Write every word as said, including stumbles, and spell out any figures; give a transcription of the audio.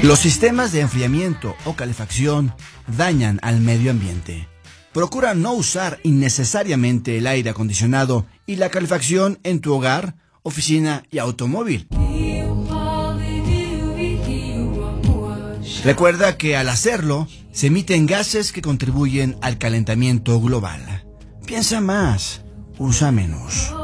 Los sistemas de enfriamiento o calefacción dañan al medio ambiente. Procura no usar innecesariamente el aire acondicionado y la calefacción en tu hogar, oficina y automóvil. Recuerda que al hacerlo, se emiten gases que contribuyen al calentamiento global. Piensa más, usa menos.